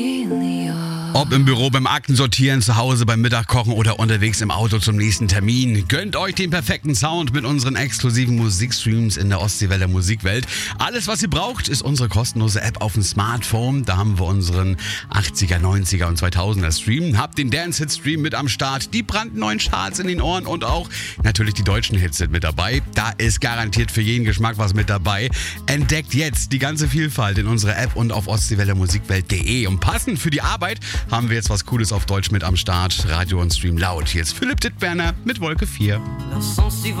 Ob im Büro, beim Aktensortieren, zu Hause, beim Mittagkochen oder unterwegs im Auto zum nächsten Termin. Gönnt euch den perfekten Sound mit unseren exklusiven Musikstreams in der Ostseewelle Musikwelt. Alles, was ihr braucht, ist unsere kostenlose App auf dem Smartphone. Da haben wir unseren 80er, 90er und 2000er Stream. Habt den Dance-Hit-Stream mit am Start, die brandneuen Charts in den Ohren und auch natürlich die deutschen Hits sind mit dabei. Da ist garantiert für jeden Geschmack was mit dabei. Entdeckt jetzt die ganze Vielfalt in unserer App und auf ostseewellemusikwelt.de. Und passend für die Arbeit haben wir jetzt was Cooles auf Deutsch mit am Start. Radio und Stream laut. Hier ist Philipp Dittberner mit Wolke 4. Lass uns die